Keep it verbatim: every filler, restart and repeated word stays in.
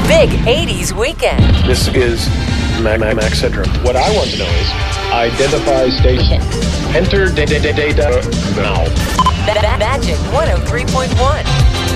big eighties weekend. This is Mac Max Syndrome. What I want to know is identify station. Enter data data now. Magic one oh three point one.